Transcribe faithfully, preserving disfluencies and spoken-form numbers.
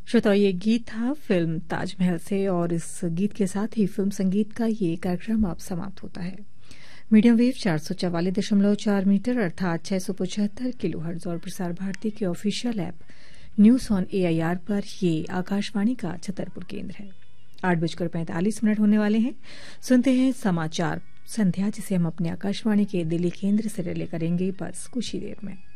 श्रोताओं, ये गीत था फिल्म ताजमहल से और इस गीत के साथ ही फिल्म संगीत का ये कार्यक्रम अब समाप्त होता है। मीडियम वेव चार सौ चवालीस दशमलव चार मीटर अर्थात छह सौ पचहत्तर किलो हर्ट्ज और प्रसार भारती के official app news on AIR पर ये आकाशवाणी का छतरपुर केंद्र है। आठ बजकर पैंतालीस मिनट होने वाले हैं। सुनते हैं समाचार संध्या, जिसे हम अपने आकाशवाणी के दिल्ली केंद्र से रिले करेंगे बस कुछ ही देर में।